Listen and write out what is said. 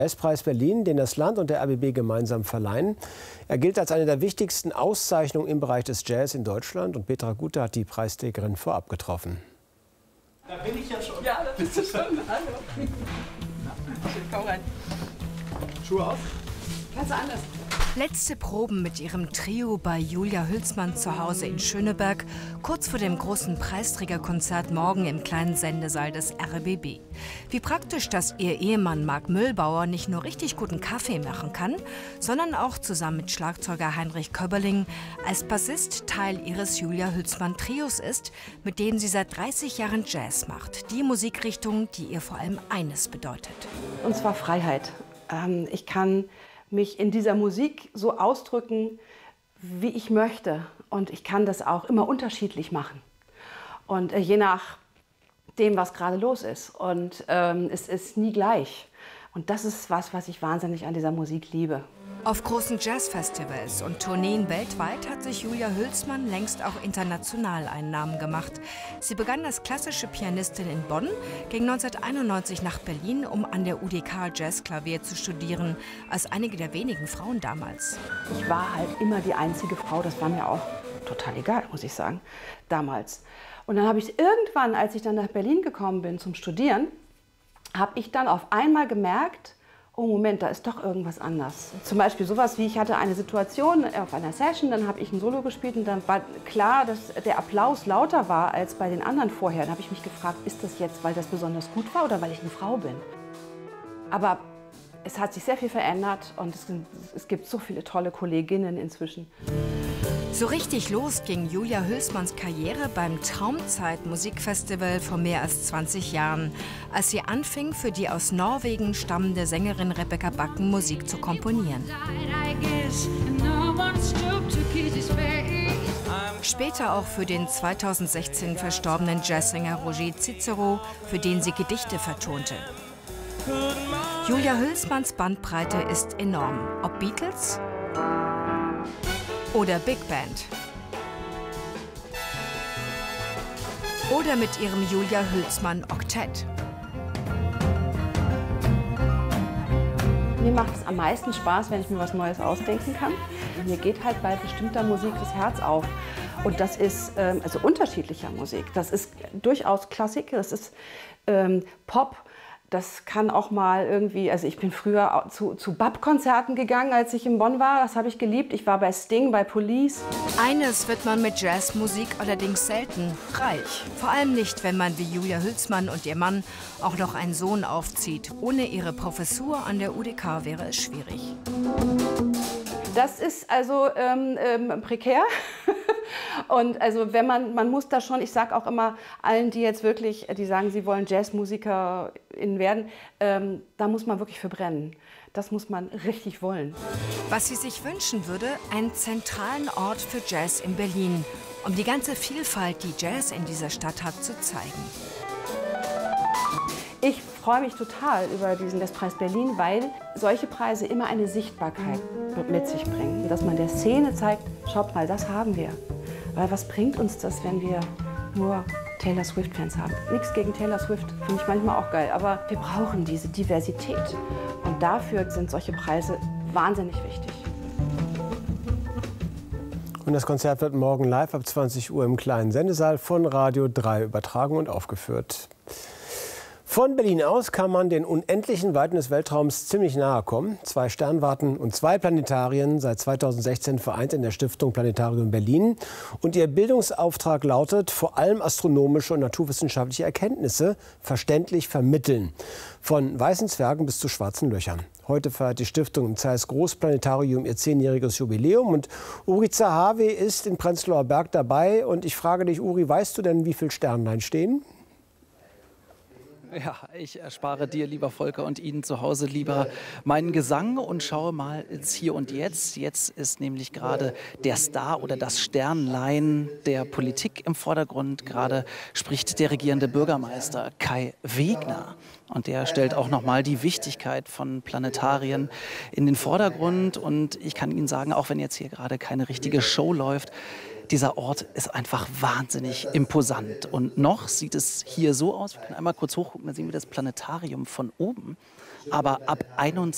Jazzpreis Berlin, den das Land und der RBB gemeinsam verleihen. Er gilt als eine der wichtigsten Auszeichnungen im Bereich des Jazz in Deutschland. Und Petra Gute hat die Preisträgerin vorab getroffen. Da bin ich ja schon. Ja, da bist du schon. Hallo. Komm rein. Schuhe auf. Ganz anders. Letzte Proben mit ihrem Trio bei Julia Hülsmann zu Hause in Schöneberg, kurz vor dem großen Preisträgerkonzert morgen im kleinen Sendesaal des RBB. Wie praktisch, dass ihr Ehemann Marc Mühlbauer nicht nur richtig guten Kaffee machen kann, sondern auch zusammen mit Schlagzeuger Heinrich Köberling als Bassist Teil ihres Julia Hülsmann Trios ist, mit dem sie seit 30 Jahren Jazz macht. Die Musikrichtung, die ihr vor allem eines bedeutet. Und zwar Freiheit. Ich kann mich in dieser Musik so ausdrücken, wie ich möchte. Und ich kann das auch immer unterschiedlich machen. Und je nach dem, was gerade los ist. Und es ist nie gleich. Und das ist was ich wahnsinnig an dieser Musik liebe. Auf großen Jazzfestivals und Tourneen weltweit hat sich Julia Hülsmann längst auch international einen Namen gemacht. Sie begann als klassische Pianistin in Bonn, ging 1991 nach Berlin, um an der UDK Jazzklavier zu studieren, als einige der wenigen Frauen damals. Ich war halt immer die einzige Frau, das war mir auch total egal, muss ich sagen, damals. Und dann habe ich irgendwann, als ich dann nach Berlin gekommen bin zum Studieren, habe ich dann auf einmal gemerkt, oh Moment, da ist doch irgendwas anders. Zum Beispiel sowas wie, ich hatte eine Situation auf einer Session, dann habe ich ein Solo gespielt und dann war klar, dass der Applaus lauter war als bei den anderen vorher. Dann habe ich mich gefragt, ist das jetzt, weil das besonders gut war oder weil ich eine Frau bin? Aber es hat sich sehr viel verändert und es gibt so viele tolle Kolleginnen inzwischen. So richtig los ging Julia Hülsmanns Karriere beim Traumzeit Musikfestival vor mehr als 20 Jahren, als sie anfing, für die aus Norwegen stammende Sängerin Rebecca Backen Musik zu komponieren. Später auch für den 2016 verstorbenen Jazzsänger Roger Cicero, für den sie Gedichte vertonte. Julia Hülsmanns Bandbreite ist enorm, ob Beatles oder Big Band. Oder mit ihrem Julia Hülsmann Oktett. Mir macht es am meisten Spaß, wenn ich mir was Neues ausdenken kann. Mir geht halt bei bestimmter Musik das Herz auf. Und das ist also unterschiedlicher Musik. Das ist durchaus Klassik, das ist Pop. Das kann auch mal irgendwie, also ich bin früher zu BAP-Konzerten gegangen, als ich in Bonn war. Das habe ich geliebt. Ich war bei Sting, bei Police. Eines wird man mit Jazzmusik allerdings selten reich. Vor allem nicht, wenn man wie Julia Hülsmann und ihr Mann auch noch einen Sohn aufzieht. Ohne ihre Professur an der UDK wäre es schwierig. Das ist also prekär. Und also wenn man muss da schon, ich sage auch immer allen, die jetzt wirklich, die sagen, sie wollen JazzmusikerInnen werden, da muss man wirklich für brennen. Das muss man richtig wollen. Was sie sich wünschen würde, einen zentralen Ort für Jazz in Berlin, um die ganze Vielfalt, die Jazz in dieser Stadt hat, zu zeigen. Ich freue mich total über diesen Jazzpreis Berlin, weil solche Preise immer eine Sichtbarkeit mit sich bringen. Dass man der Szene zeigt, schaut mal, das haben wir. Weil was bringt uns das, wenn wir nur Taylor Swift-Fans haben? Nichts gegen Taylor Swift, finde ich manchmal auch geil. Aber wir brauchen diese Diversität. Und dafür sind solche Preise wahnsinnig wichtig. Und das Konzert wird morgen live ab 20 Uhr im kleinen Sendesaal von Radio 3 übertragen und aufgeführt. Von Berlin aus kann man den unendlichen Weiten des Weltraums ziemlich nahe kommen. 2 Sternwarten und 2 Planetarien, seit 2016 vereint in der Stiftung Planetarium Berlin. Und ihr Bildungsauftrag lautet, vor allem astronomische und naturwissenschaftliche Erkenntnisse verständlich vermitteln. Von weißen Zwergen bis zu schwarzen Löchern. Heute feiert die Stiftung im Zeiss Großplanetarium ihr 10-jähriges Jubiläum. Und Uri Zahavi ist in Prenzlauer Berg dabei. Und ich frage dich, Uri, weißt du denn, wie viele Sternlein stehen? Ja, ich erspare dir, lieber Volker, und Ihnen zu Hause lieber meinen Gesang und schaue mal ins Hier und Jetzt. Jetzt ist nämlich gerade der Star oder das Sternlein der Politik im Vordergrund. Gerade spricht der regierende Bürgermeister Kai Wegner. Und der stellt auch nochmal die Wichtigkeit von Planetarien in den Vordergrund. Und ich kann Ihnen sagen, auch wenn jetzt hier gerade keine richtige Show läuft, dieser Ort ist einfach wahnsinnig imposant. Und noch sieht es hier so aus, wir können einmal kurz hochgucken, dann sehen wir das Planetarium von oben. Aber ab 21